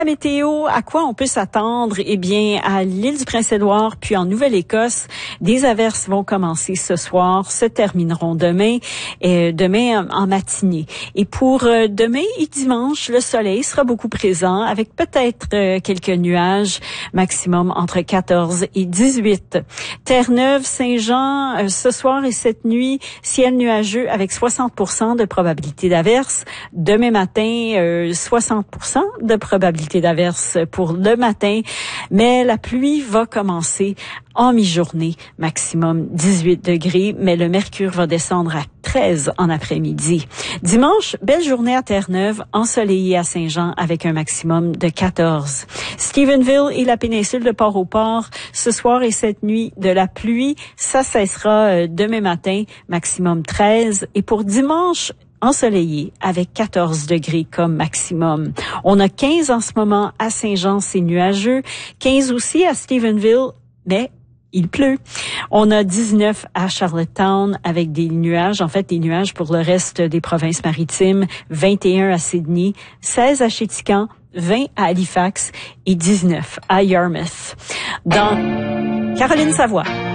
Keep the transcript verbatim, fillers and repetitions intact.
La météo, à quoi on peut s'attendre? Eh bien, à l'île du Prince-Édouard, puis en Nouvelle-Écosse, des averses vont commencer ce soir, se termineront demain, et demain en matinée. Et pour euh, demain et dimanche, le soleil sera beaucoup présent, avec peut-être euh, quelques nuages, maximum entre quatorze et dix-huit. Terre-Neuve, Saint-Jean, euh, ce soir et cette nuit, ciel nuageux avec soixante pour cent de probabilité d'averse. Demain matin, euh, soixante pour cent de probabilité d'averse pour le matin, mais la pluie va commencer en mi-journée, maximum dix-huit degrés, mais le mercure va descendre à treize en après-midi. Dimanche, belle journée à Terre-Neuve, ensoleillée à Saint-Jean avec un maximum de quatorze. Stephenville et la péninsule de Port-au-Port, ce soir et cette nuit, de la pluie, ça cessera demain matin, maximum treize. Et pour dimanche, ensoleillé avec quatorze degrés comme maximum. On a quinze en ce moment à Saint-Jean, c'est nuageux. quinze aussi à Stephenville, mais il pleut. On a dix-neuf à Charlottetown avec des nuages, en fait des nuages pour le reste des provinces maritimes. vingt et un à Sydney, seize à Chéticamp, vingt à Halifax et dix-neuf à Yarmouth. Dans Caroline Savoie.